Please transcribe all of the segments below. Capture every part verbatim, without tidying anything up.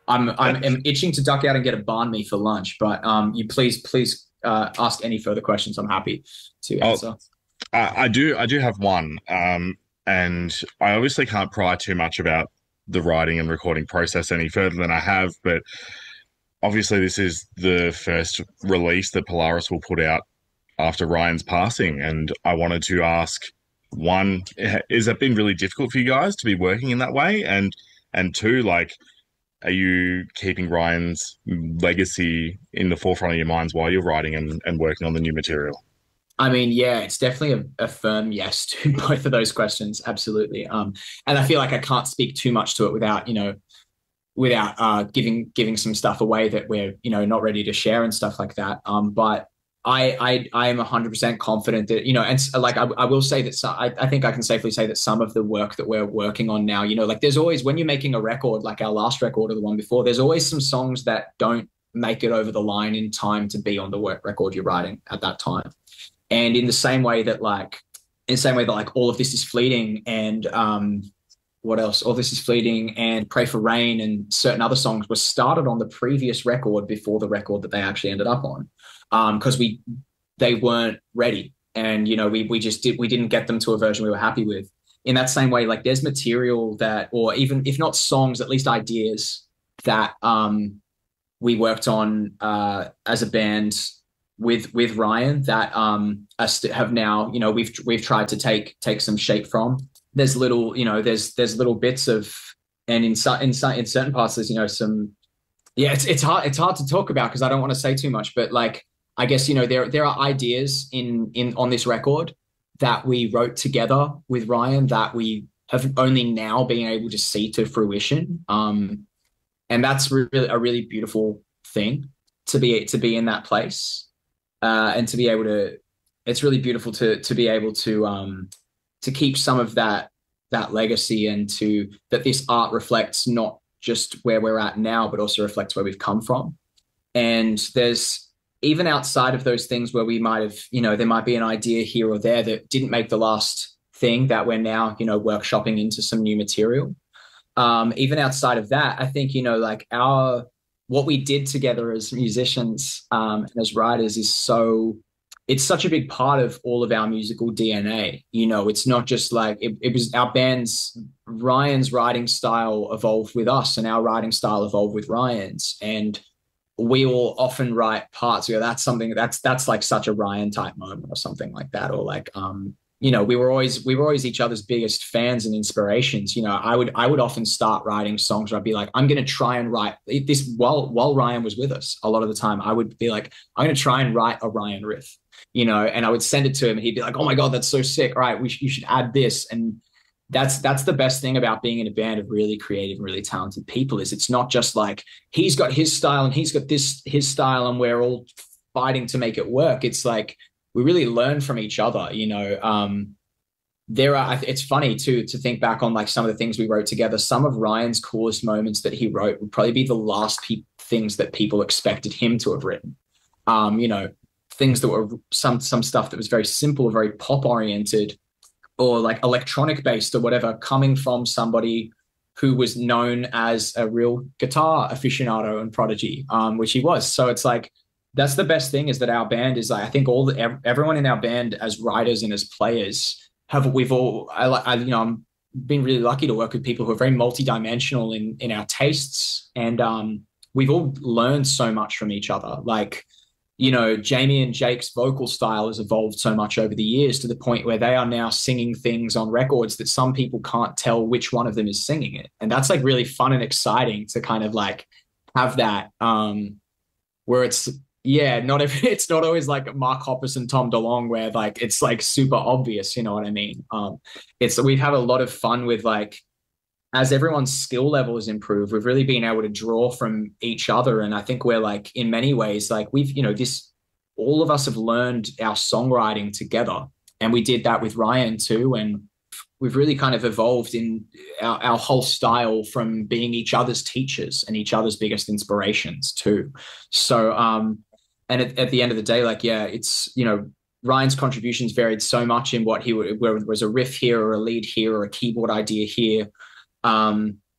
I'm I'm, I'm itching to duck out and get a banh mi for lunch, but um, you please please uh, ask any further questions. I'm happy to Oh, answer. I, I do I do have one. Um, and I obviously can't pry too much about the writing and recording process any further than I have, but obviously this is the first release that Polaris will put out after Ryan's passing, and I wanted to ask one, has it been really difficult for you guys to be working in that way? And and two, like, are you keeping Ryan's legacy in the forefront of your minds while you're writing and, and working on the new material? I mean, yeah, it's definitely a, a firm yes to both of those questions. Absolutely. Um, and I feel like I can't speak too much to it without, you know, without uh, giving giving some stuff away that we're, you know, not ready to share and stuff like that. Um, but I I I am one hundred percent confident that, you know, and like I, I will say that so, I, I think I can safely say that some of the work that we're working on now, you know, like there's always when you're making a record like our last record or the one before, there's always some songs that don't make it over the line in time to be on the work record you're writing at that time. And in the same way that like in the same way that like all of this is fleeting and um what else? All this is fleeting and Pray for Rain and certain other songs were started on the previous record before the record that they actually ended up on. Um, because we they weren't ready. And you know, we we just did we didn't get them to a version we were happy with. In that same way, like there's material that, or even if not songs, at least ideas that um we worked on uh as a band with with Ryan that um have now, you know, we've we've tried to take take some shape from. There's little, you know, there's there's little bits of, and in in in certain parts there's, you know, some, yeah, it's it's hard it's hard to talk about because I don't want to say too much, but like I guess, you know, there there are ideas in in on this record that we wrote together with Ryan that we have only now been able to see to fruition. Um, and that's really a really beautiful thing to be to be in that place uh, and to be able to. It's really beautiful to to be able to um, to keep some of that that legacy and to that this art reflects not just where we're at now, but also reflects where we've come from. And there's even outside of those things where we might have, you know, there might be an idea here or there that didn't make the last thing that we're now, you know, workshopping into some new material. Um, even outside of that, I think, you know, like our what we did together as musicians um, and as writers is so it's such a big part of all of our musical D N A. You know, it's not just like it, it was our band's Ryan's writing style evolved with us and our writing style evolved with Ryan's. And we will often write parts where that's something that's that's like such a Ryan type moment or something like that. Or like um, you know, we were always we were always each other's biggest fans and inspirations. You know, I would I would often start writing songs where I'd be like, I'm gonna try and write this while while Ryan was with us a lot of the time. I would be like, I'm gonna try and write a Ryan riff, you know, and I would send it to him and he'd be like, oh my God, that's so sick. All right, we sh- you should add this. And that's that's the best thing about being in a band of really creative and really talented people is it's not just like he's got his style and he's got this his style and we're all fighting to make it work. It's like we really learn from each other, you know. Um, there are it's funny too to think back on like some of the things we wrote together. Some of Ryan's coolest moments that he wrote would probably be the last pe- things that people expected him to have written. Um, you know, things that were some some stuff that was very simple, very pop oriented, or like electronic based or whatever, coming from somebody who was known as a real guitar aficionado and prodigy, um, which he was. So it's like that's the best thing is that our band is like I think all the everyone in our band as writers and as players have we've all I like I you know I'm been really lucky to work with people who are very multidimensional in in our tastes and um, we've all learned so much from each other. Like you know, Jamie and Jake's vocal style has evolved so much over the years to the point where they are now singing things on records that some people can't tell which one of them is singing it. And that's like really fun and exciting to kind of like have that um, where it's, yeah, not every, it's not always like Mark Hoppus and Tom DeLonge where like it's like super obvious, you know what I mean? Um, it's, we've had a lot of fun with like, as everyone's skill level has improved, we've really been able to draw from each other. And I think we're like, in many ways, like we've, you know, this, all of us have learned our songwriting together. And we did that with Ryan too. And we've really kind of evolved in our, our whole style from being each other's teachers and each other's biggest inspirations too. So, um, and at, at the end of the day, like, yeah, it's, you know, Ryan's contributions varied so much in what he would, where it was a riff here or a lead here or a keyboard idea here. Um,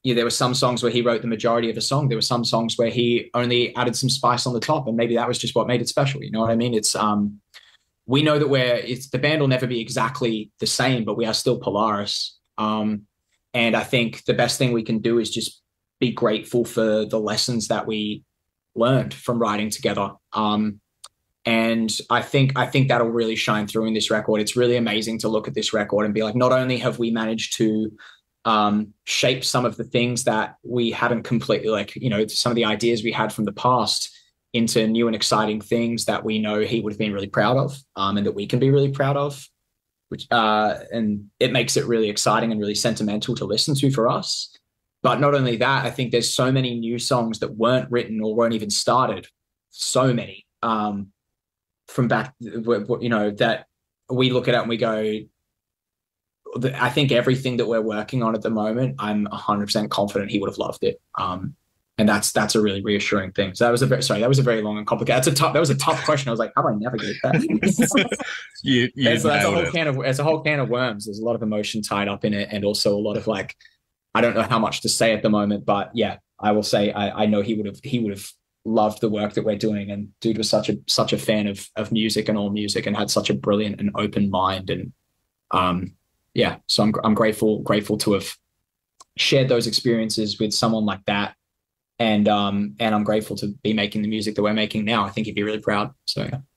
yeah, there were some songs where he wrote the majority of a song. There were some songs where he only added some spice on the top, and maybe that was just what made it special. You know what I mean? It's um, we know that we're it's the band will never be exactly the same, but we are still Polaris. Um, and I think the best thing we can do is just be grateful for the lessons that we learned from writing together. Um, and I think I think that'll really shine through in this record. It's really amazing to look at this record and be like, not only have we managed to um, shape some of the things that we hadn't completely, like, you know, some of the ideas we had from the past into new and exciting things that we know he would have been really proud of, um, and that we can be really proud of, which uh, and it makes it really exciting and really sentimental to listen to for us. But not only that, I think there's so many new songs that weren't written or weren't even started, so many um, from back, you know, that we look at it and we go, I think everything that we're working on at the moment, I'm one hundred percent confident he would have loved it. Um, and that's that's a really reassuring thing. So that was a very sorry, that was a very long and complicated. That's a tough. That was a tough question. I was like, how do I navigate that? you, you that's, that's a whole it. can of it's a whole can of worms. There's a lot of emotion tied up in it, and also a lot of like, I don't know how much to say at the moment, but yeah, I will say I, I know he would have he would have loved the work that we're doing. And dude was such a such a fan of of music and all music, and had such a brilliant and open mind. And um. Yeah, so I'm I'm grateful grateful to have shared those experiences with someone like that, and um and I'm grateful to be making the music that we're making now. I think he'd be really proud. So yeah.